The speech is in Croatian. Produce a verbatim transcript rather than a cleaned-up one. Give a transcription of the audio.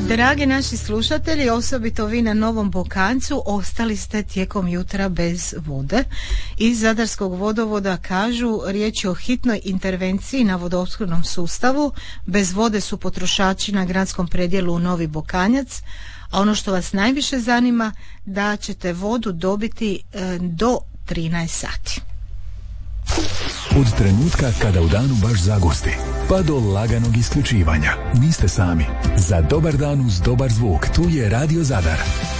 Dragi naši slušatelji, osobito vi na Novom Bokancu, ostali ste tijekom jutra bez vode. Iz Zadarskog vodovoda kažu, riječ je o hitnoj intervenciji na vodoopskrbnom sustavu. Bez vode su potrošači na gradskom predjelu Novi Bokanjac, a ono što vas najviše zanima, da ćete vodu dobiti e, do trinaest sati. Od trenutka kada u danu baš zagusti, pa do laganog isključivanja, niste sami. Za dobar dan uz dobar zvuk, tu je Radio Zadar.